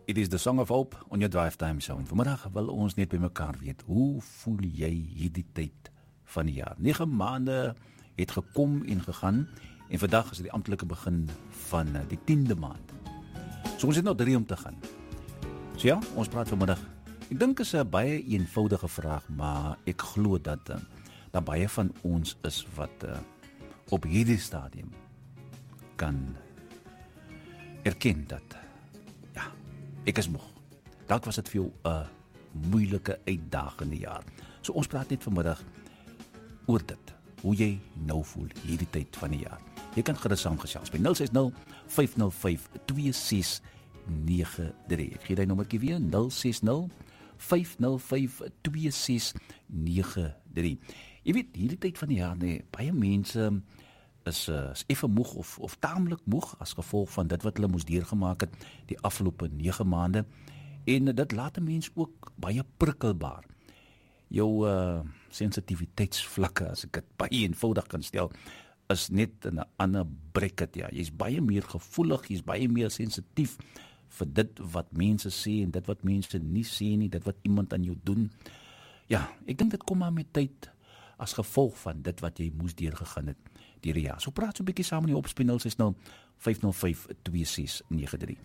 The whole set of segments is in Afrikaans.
It is the Song of Hope on your drive time show. En vanmiddag wil ons net by mekaar weet, hoe voel jy hierdie tyd van die jaar? 9 maande het gekom en gegaan en vandag is die amptelike begin van die 10de maand. So ons het nou 3 om te gaan. So ja, ons praat vanmiddag. Ek dink is 'n baie eenvoudige vraag, maar ek glo dat daar baie van ons is wat op hierdie stadium kan erken dat ek is moeg. Dalk was dit vir jou 'n moeilike uitdagende jaar. So ons praat net vanmiddag oor dit. Hoe jy nou voel hierdie tyd van die jaar. Jy kan gerus saamgesels by 060 505 2693. Ek gee die nommertjie weer 060 505 2693. Jy weet hierdie tyd van die jaar baie mense is effe moeg of taamlik moeg as gevolg van dit wat hulle moes deurgemaak het die afgelope 9 maande. En dit laat 'n mens ook baie prikkelbaar. Jou sensitiwiteitsvlakke, as ek dit baie eenvoudig kan stel, is net in 'n ander bracket. Ja. Jy's baie meer gevoelig, jy's baie meer sensitief vir dit wat mense sê en dit wat mense nie sê nie, dit wat iemand aan jou doen. Ja, ek dink dit kom maar met tyd as gevolg van dit wat jy moes deurgegaan het deur die jaar. So praat so 'n bietjie saam in die opspin 060 505 2693.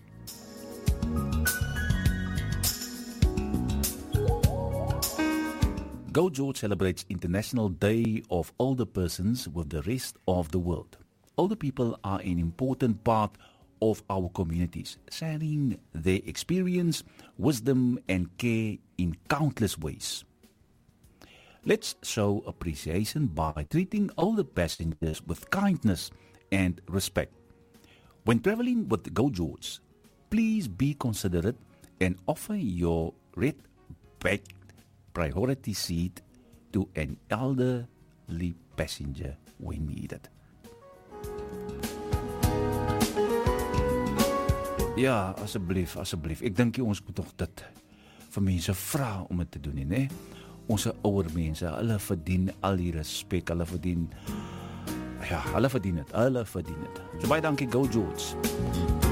Go George celebrates International Day of Older Persons with the rest of the world. Older people are an important part of our communities, sharing their experience, wisdom and care in countless ways. Let's show appreciation by treating older passengers with kindness and respect. When traveling with Go George, please be considerate and offer your red-backed priority seat to an elderly passenger when needed. Ja, asseblief. Ek dink ons moet tog dit vir mense vra om dit te doen, né? Ons ouer mense, hulle verdien al die respek, hulle verdien dit. So baie dankie Go George.